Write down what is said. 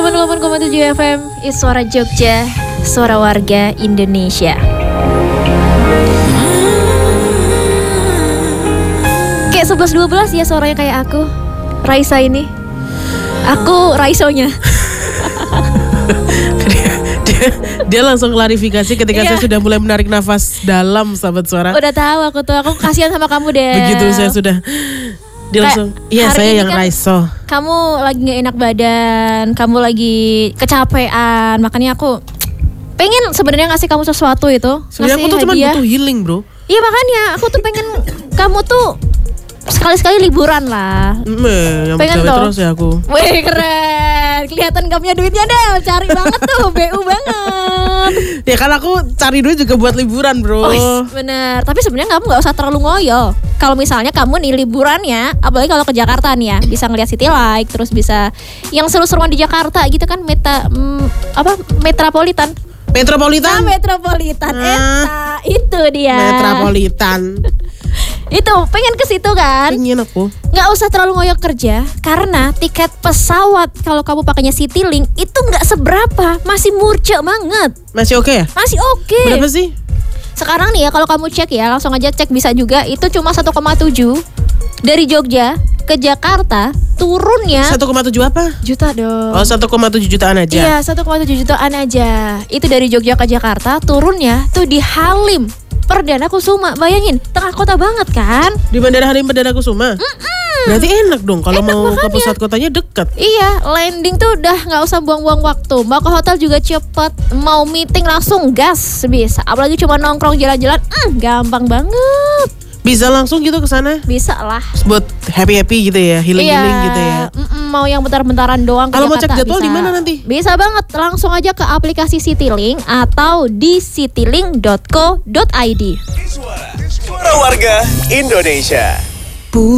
98,7 FM Suara Jogja, suara warga Indonesia. Kayak 11-12 ya suaranya kayak aku, Raisa ini. Aku Raisonya. Dia langsung klarifikasi ketika saya sudah mulai menarik nafas dalam, sahabat suara. Udah tahu aku tuh, aku kasihan sama kamu deh. Begitu saya sudah, dia langsung, iya saya yang kan Raiso. Kamu lagi gak enak badan, kamu lagi kecapean, makanya aku pengen sebenarnya ngasih kamu sesuatu itu. Sebenarnya aku tuh cuma butuh healing, bro. Iya makanya aku tuh pengen kamu tuh sekali-sekali liburan lah. Yang pengen terus ya aku. Wih keren, kelihatan kamu punya duitnya deh, cari banget tuh, BU banget. Ya kan aku cari duit juga buat liburan, bro. Oh, bener, tapi sebenarnya kamu nggak usah terlalu ngoyo. Kalau misalnya kamu nih liburannya, apalagi kalau ke Jakarta nih ya, bisa ngeliat City Like, terus bisa yang seru-seruan di Jakarta gitu kan, Metropolitan. Metropolitan. Metropolitan, itu dia. Metropolitan. Itu pengen ke situ kan? Pengen aku. Nggak usah terlalu ngoyo kerja, karena tiket pesawat kalau kamu pakainya Citylink itu nggak seberapa, masih murce banget. Masih oke ya? Masih oke. Berapa sih? Sekarang nih ya kalau kamu cek ya, langsung aja cek bisa juga, itu cuma 1,7 dari Jogja ke Jakarta, turunnya 1,7 apa? Juta dong. Oh, 1,7 jutaan aja. Iya, 1,7 jutaan aja. Itu dari Jogja ke Jakarta, turunnya tuh di Halim Perdana Kusuma. Bayangin, tengah kota banget kan? Di Bandara Halim Perdana Kusuma. Berarti enak dong kalau mau makanya. ke pusat kotanya dekat. Iya, landing tuh udah nggak usah buang-buang waktu. Mau ke hotel juga cepet. Mau meeting langsung gas bisa. Apalagi cuma nongkrong jalan-jalan, gampang banget. Bisa langsung gitu ke sana? Bisa lah. Buat happy-happy gitu ya, healing-healing gitu ya. Mau yang bentar-bentaran doang. Kalau mau cek jadwal di mana nanti? Bisa banget, langsung aja ke aplikasi Citylink atau di citylink.co.id. Suara warga Indonesia.